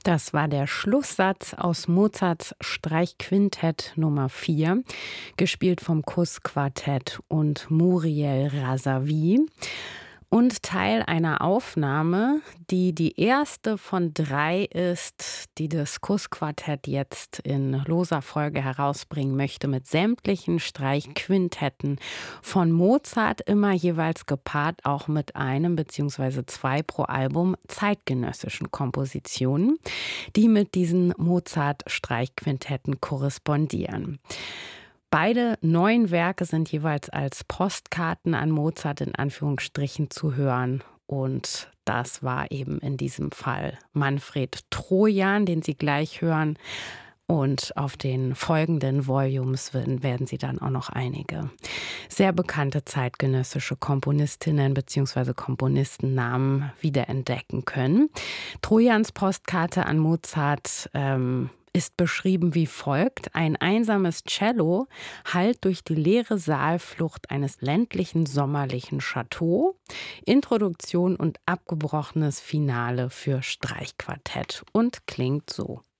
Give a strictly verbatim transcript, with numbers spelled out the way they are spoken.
Das war der Schlusssatz aus Mozarts Streichquintett Nummer vier, gespielt vom Kuss-Quartett und Muriel Razavi. Und Teil einer Aufnahme, die die erste von drei ist, die das Kuss-Quartett jetzt in loser Folge herausbringen möchte, mit sämtlichen Streichquintetten von Mozart, immer jeweils gepaart auch mit einem bzw. zwei pro Album zeitgenössischen Kompositionen, die mit diesen Mozart-Streichquintetten korrespondieren. Beide neuen Werke sind jeweils als Postkarten an Mozart in Anführungsstrichen zu hören. Und das war eben in diesem Fall Manfred Trojan, den Sie gleich hören. Und auf den folgenden Volumes werden Sie dann auch noch einige sehr bekannte zeitgenössische Komponistinnen bzw. Komponistennamen wiederentdecken können. Trojans Postkarte an Mozart ähm, ist beschrieben wie folgt: Ein einsames Cello hallt durch die leere Saalflucht eines ländlichen sommerlichen Chateau. Introduktion und abgebrochenes Finale für Streichquartett und klingt so.